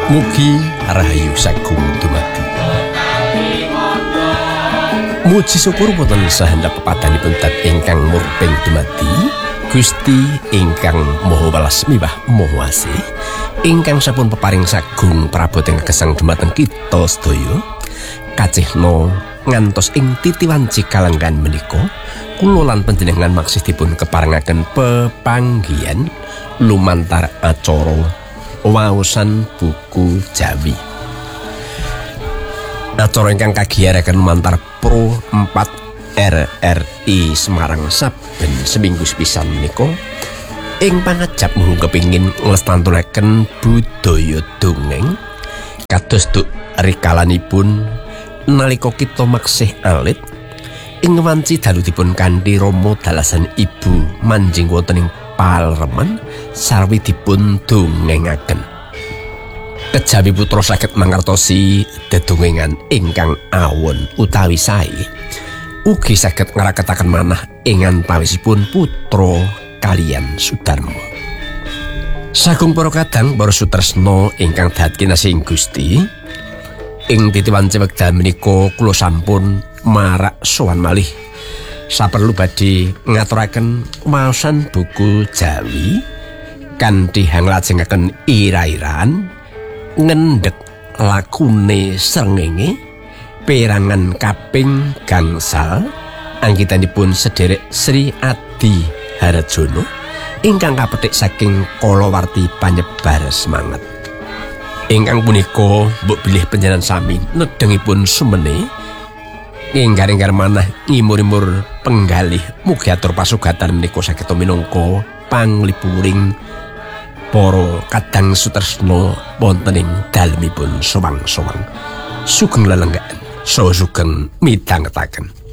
Mugi rahayu sagung dumadi. Muji syukur wonten sahendhap pepadanipun tat ingkang murping dumadi Gusti ingkang Maha Welas miwah Maha Asih ingkang sampun peparing sagung praboting gesang dumateng kita sedaya kacihna ngantos ing titiwanci kalenggan menika kula lan panjenengan maksih dipun keparengaken pepanggihan lumantar acara waosan buku Jawi. Acara ingkang kagiyaraken lumantar Pro 4 RRI Semarang saben seminggu sepisan menika ing pangajap muhung kepingin nglestanturaken budaya dongeng kados duk rikalanipun nalika kita maksih alit ing wanci dalu dipun kanthi rama dalasan ibu manjing wonten ing palereman sarwi dipun dongengaken. Kejawi putra saged mangertosi dedongengan ingkang awon utawi sae ugi saged ngraketaken manah ing antawisipun putra kaliyan Sudarma. Sagung para kadang para sutresna ingkang dadi kinasih Gusti, ing titiwanci wekdal menika kula sampun marak sowan malih saperlu badhe ngaturaken maosan buku Jawi kanthi hanglajengaken ira-iraan ngendhek lakune srengenge perangan kaping gangsal anggitanipun sederek Sri Adi Harjono ingkang kapetik saking kalawarti panyebar semangat. Ingkang punika mbok bilih panjenengan sami nedengipun sumene inggar-inggar manah ngimur-imur penggalih mugi atur pasugatan menika saged minangka panglipuring para kadang sutresna wonten ing dalemipun sowang-sowang. Sugeng lelenggahan saha sugeng midhangetaken.